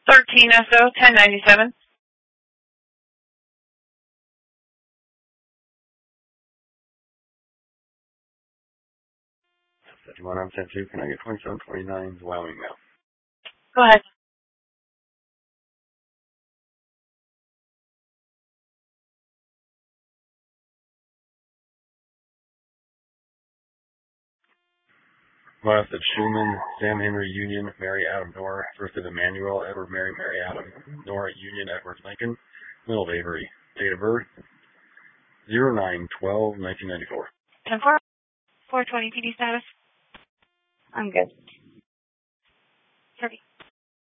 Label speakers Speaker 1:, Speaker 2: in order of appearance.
Speaker 1: 13 SO 1097.
Speaker 2: I'm 10-2. Can I get 2729's Wyoming mail?
Speaker 1: Go ahead.
Speaker 2: Last at Schumann, Sam Henry Union, Mary Adam Nora, first of Emmanuel, Edward Mary, Mary Adam, Nora Union, Edward Lincoln, Middle of Avery. Date of birth, 09/12/1994.
Speaker 1: 10-4. 420 PD status.
Speaker 3: I'm good.
Speaker 1: Kirby.